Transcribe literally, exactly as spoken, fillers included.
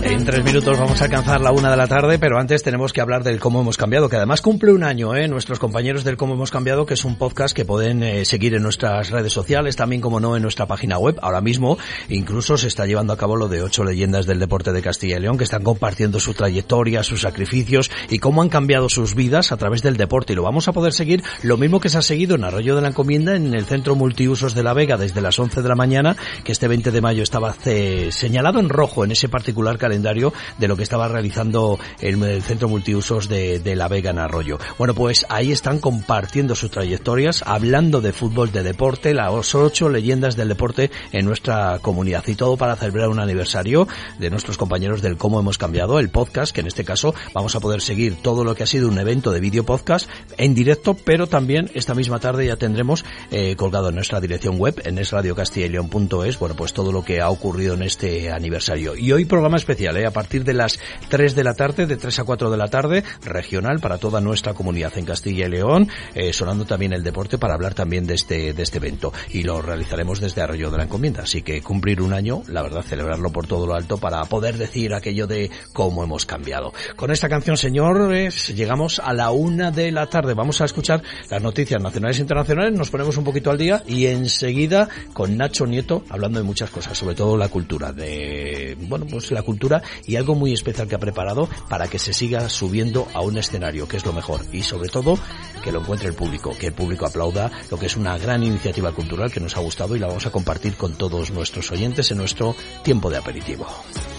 En tres minutos vamos a alcanzar la una de la tarde, pero antes tenemos que hablar del Cómo Hemos Cambiado, que además cumple un año, ¿eh? Nuestros compañeros del Cómo Hemos Cambiado, que es un podcast que pueden eh, seguir en nuestras redes sociales, también como no en nuestra página web. Ahora mismo incluso se está llevando a cabo lo de ocho leyendas del deporte de Castilla y León, que están compartiendo su trayectoria, sus sacrificios y cómo han cambiado sus vidas a través del deporte. Y lo vamos a poder seguir lo mismo que se ha seguido en Arroyo de la Encomienda, en el Centro Multiusos de La Vega, desde las once de la mañana, que este veinte de mayo estaba eh, señalado en rojo en ese particular calendario de lo que estaba realizando el, el Centro Multiusos de, de La Vega en Arroyo. Bueno, pues ahí están compartiendo sus trayectorias, hablando de fútbol, de deporte, las ocho leyendas del deporte en nuestra comunidad, y todo para celebrar un aniversario de nuestros compañeros del Cómo Hemos Cambiado, el podcast, que en este caso vamos a poder seguir todo lo que ha sido un evento de vídeo podcast en directo, pero también esta misma tarde ya tendremos eh, colgado en nuestra dirección web, en es radio castilla y león punto es, bueno, pues todo lo que ha ocurrido en este aniversario. Y hoy programa especial, eh, a partir de las tres de la tarde, de tres a cuatro de la tarde, regional para toda nuestra comunidad en Castilla y León, eh, sonando también el deporte para hablar también de este de este evento, y lo realizaremos desde Arroyo de la Encomienda, así que cumplir un año, la verdad, celebrarlo por todo lo alto para poder decir aquello de cómo hemos cambiado. Con esta canción, señores, llegamos a la una de la tarde. Vamos a escuchar las noticias nacionales e internacionales, nos ponemos un poquito al día y enseguida con Nacho Nieto hablando de muchas cosas, sobre todo la cultura, de bueno, pues la cultura y algo muy especial que ha preparado para que se siga subiendo a un escenario, que es lo mejor, y sobre todo que lo encuentre el público, que el público aplauda lo que es una gran iniciativa cultural que nos ha gustado y la vamos a compartir con todos nuestros oyentes en nuestro tiempo de aperitivo.